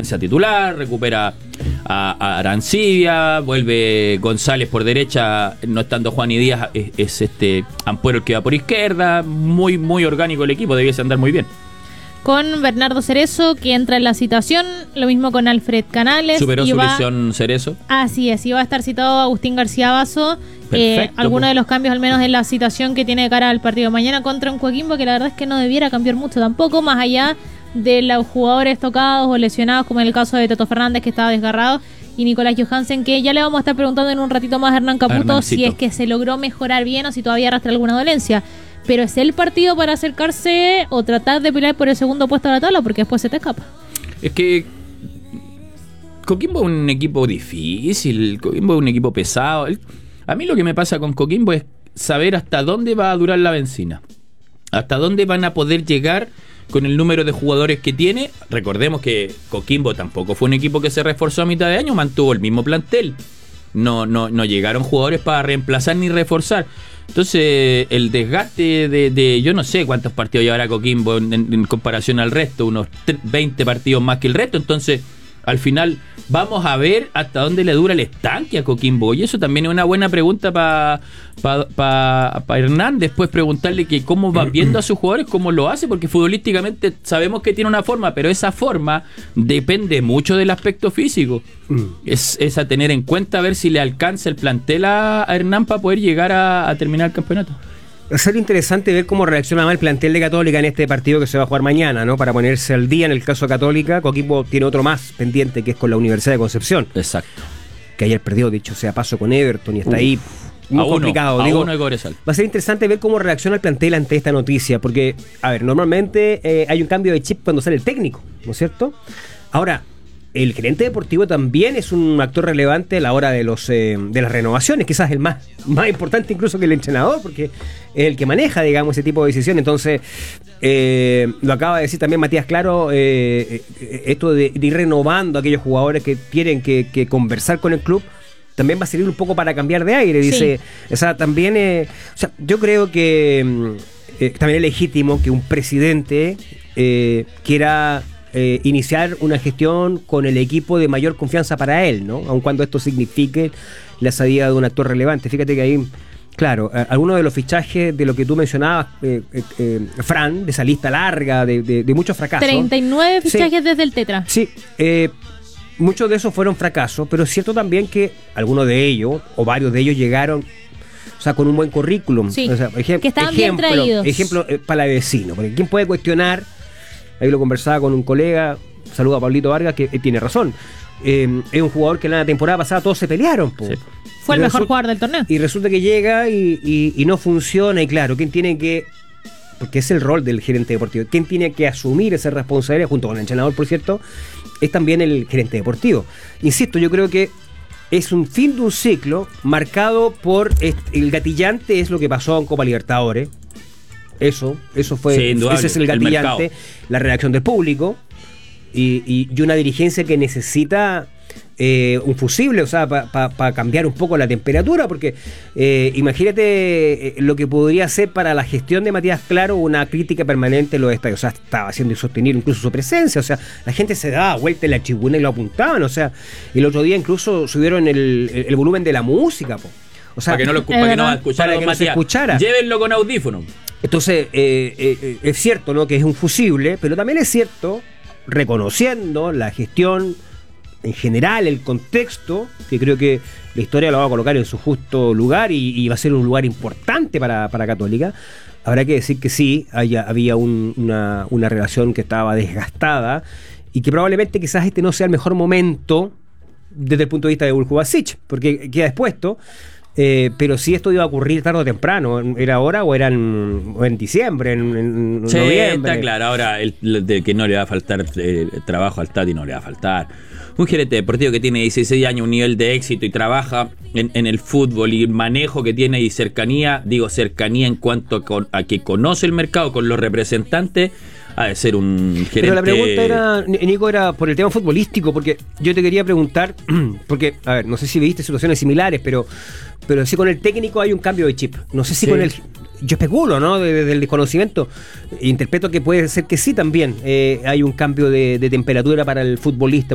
Valencia titular, recupera a Arancibia, vuelve González por derecha, no estando Juan y Díaz, es Ampuero el que va por izquierda, muy, muy orgánico el equipo, debiese andar muy bien. Con Bernardo Cerezo, que entra en la citación, lo mismo con Alfred Canales. Superó su lesión Cerezo. Así es, y va a estar citado Agustín García Basso. Algunos de los cambios, al menos en la citación que tiene de cara al partido de mañana contra un Coquimbo, que la verdad es que no debiera cambiar mucho tampoco, más allá de los jugadores tocados o lesionados, como en el caso de Toto Fernández, que estaba desgarrado, y Nicolás Johansen, que ya le vamos a estar preguntando en un ratito más a Hernán Caputo si es que se logró mejorar bien o si todavía arrastra alguna dolencia. Pero es el partido para acercarse o tratar de pelear por el segundo puesto de la tabla, porque después se te escapa. Es que Coquimbo es un equipo difícil, Coquimbo es un equipo pesado. A mí lo que me pasa con Coquimbo es saber hasta dónde va a durar la benzina, hasta dónde van a poder llegar con el número de jugadores que tiene. Recordemos que Coquimbo tampoco fue un equipo que se reforzó a mitad de año, mantuvo el mismo plantel. No llegaron jugadores para reemplazar ni reforzar. Entonces el desgaste de yo no sé cuántos partidos llevará Coquimbo en comparación al resto, unos 20 partidos más que el resto. Entonces al final vamos a ver hasta dónde le dura el estanque a Coquimbo, y eso también es una buena pregunta para Hernán. Después preguntarle que cómo va viendo a sus jugadores, cómo lo hace, porque futbolísticamente sabemos que tiene una forma, pero esa forma depende mucho del aspecto físico. Es a tener en cuenta, a ver si le alcanza el plantel a Hernán para poder llegar a terminar el campeonato. Va a ser interesante ver cómo reacciona el plantel de Católica en este partido que se va a jugar mañana, ¿no? Para ponerse al día en el caso de Católica. Coquimbo tiene otro más pendiente, que es con la Universidad de Concepción. Exacto. Que ayer perdió, dicho sea paso, con Everton, y está ahí muy complicado. Va a ser interesante ver cómo reacciona el plantel ante esta noticia, porque, a ver, normalmente hay un cambio de chip cuando sale el técnico, ¿no es cierto? Ahora, el gerente deportivo también es un actor relevante a la hora de las renovaciones, quizás el más importante incluso que el entrenador, porque es el que maneja, digamos, ese tipo de decisiones. Entonces, lo acaba de decir también Matías Claro, esto de ir renovando a aquellos jugadores que tienen que conversar con el club, también va a servir un poco para cambiar de aire, dice. Sí. O sea, también, yo creo que también es legítimo que un presidente quiera iniciar una gestión con el equipo de mayor confianza para él, ¿no? Aun cuando esto signifique la salida de un actor relevante. Fíjate que ahí, claro, algunos de los fichajes de lo que tú mencionabas, Fran, de esa lista larga de muchos fracasos. 39 fichajes desde el Tetra. Sí, muchos de esos fueron fracasos, pero es cierto también que algunos de ellos, o varios de ellos, llegaron, o sea, con un buen currículum. Sí, o sea, que estaban bien traídos. Ejemplo para el vecino, porque ¿quién puede cuestionar? Ahí lo conversaba con un colega, saludo a Pablito Vargas, que tiene razón. Es un jugador que en la temporada pasada todos se pelearon. Sí. Fue el mejor jugador del torneo. Y resulta que llega y no funciona. Y claro, ¿quién tiene que...? Porque es el rol del gerente deportivo. ¿Quién tiene que asumir esa responsabilidad, junto con el entrenador, por cierto? Es también el gerente deportivo. Insisto, yo creo que es un fin de un ciclo marcado por... El gatillante es lo que pasó en Copa Libertadores. Eso fue, sí, ese es el gatillante, la reacción del público y una dirigencia que necesita un fusible, o sea, para cambiar un poco la temperatura, porque imagínate lo que podría ser para la gestión de Matías Claro una crítica permanente en los estadios. O sea, estaba haciendo insostenible incluso su presencia, o sea, la gente se daba vuelta en la tribuna y lo apuntaban, o sea, el otro día incluso subieron el volumen de la música, po. O sea, para que no lo escuchara, para que no se escuchara. Llévenlo con audífono. Entonces, es cierto, ¿no?, que es un fusible, pero también es cierto, reconociendo la gestión en general, el contexto, que creo que la historia lo va a colocar en su justo lugar y va a ser un lugar importante para Católica. Habrá que decir que sí, había una relación que estaba desgastada y que probablemente quizás este no sea el mejor momento desde el punto de vista de Buljo Basic, porque queda expuesto. Pero si esto iba a ocurrir tarde o temprano, ¿era ahora o era en diciembre, en sí, noviembre? Está claro, ahora de que no le va a faltar trabajo al Tati, no le va a faltar. Un gerente deportivo que tiene 16 años, un nivel de éxito y trabaja en el fútbol y manejo que tiene y cercanía, digo cercanía en cuanto a que conoce el mercado con los representantes, ha de ser un gerente. Pero la pregunta era, Nico, era por el tema futbolístico, porque yo te quería preguntar, porque, a ver, no sé si viste situaciones similares, pero sí con el técnico hay un cambio de chip. No sé si con el... Yo especulo, ¿no?, desde el desconocimiento. Interpreto que puede ser que sí también hay un cambio de temperatura para el futbolista.